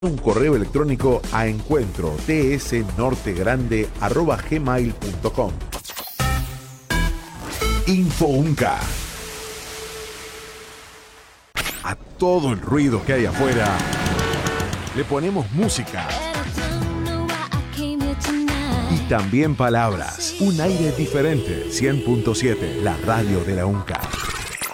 Un correo electrónico a encuentro@gmail.com. Info UNCA. A todo el ruido que hay afuera, le ponemos música. Y también palabras. Un aire diferente. 100.7, la radio de la UNCA.